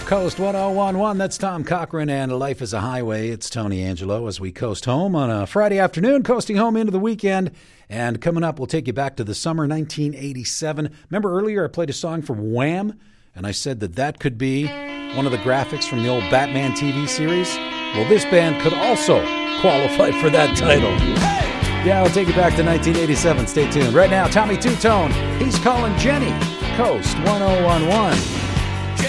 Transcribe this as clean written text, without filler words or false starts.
Coast 1011. That's Tom Cochran and Life is a Highway. It's Tony Angelo as we coast home on a Friday afternoon, coasting home into the weekend. And coming up, we'll take you back to the summer 1987. Remember earlier I played a song from Wham? And I said that could be one of the graphics from the old Batman TV series. Well, this band could also qualify for that title. Yeah, I'll take you back to 1987. Stay tuned. Right now, Tommy Two-Tone. He's calling Jenny. Coast 1011.